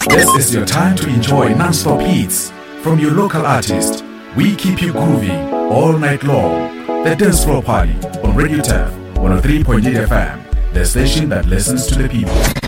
This is your time to enjoy non-stop hits from your local artist. We keep you grooving all night long. The Dance Floor Party on Radio Tef 103.8 FM, the station that listens to the people.